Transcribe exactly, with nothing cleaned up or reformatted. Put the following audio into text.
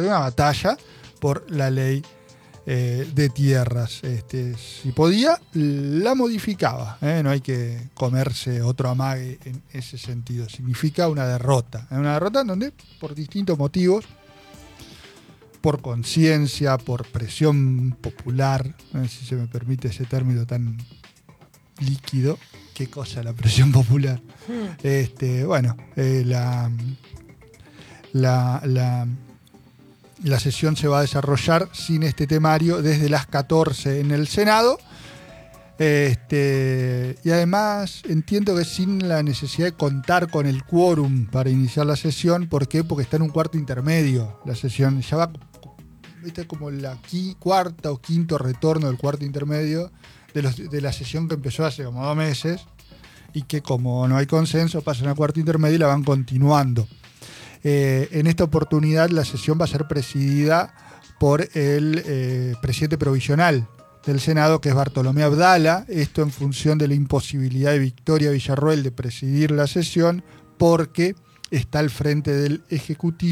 perdió una batalla por la ley eh, de tierras. Este, si podía, la modificaba. ¿eh? No hay que comerse otro amague en ese sentido. Significa una derrota. ¿eh? Una derrota en donde, por distintos motivos, por conciencia, por presión popular, ¿eh? si se me permite ese término tan líquido, qué cosa la presión popular. Este, bueno, eh, la, la, la, la sesión se va a desarrollar sin este temario desde las catorce en el Senado. Este, y además entiendo que sin la necesidad de contar con el quórum para iniciar la sesión. ¿Por qué? Porque está en un cuarto intermedio la sesión. Ya va, viste, como la qui, cuarta o quinto retorno del cuarto intermedio de, los, de la sesión que empezó hace como dos meses y que como no hay consenso pasan a cuarto intermedio y la van continuando. Eh, en esta oportunidad la sesión va a ser presidida por el eh, presidente provisional del Senado, que es Bartolomé Abdala, esto en función de la imposibilidad de Victoria Villarroel de presidir la sesión porque está al frente del Ejecutivo